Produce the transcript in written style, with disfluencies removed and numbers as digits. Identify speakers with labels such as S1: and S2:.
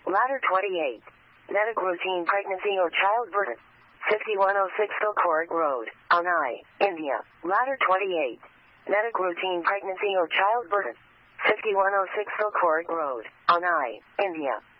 S1: Ladder 28. Medic routine pregnancy or childbirth. 5106 Silcourt Road, Anai, India. Ladder 28. Medic routine pregnancy or childbirth. 5106 Silcourt Road, Anai, India.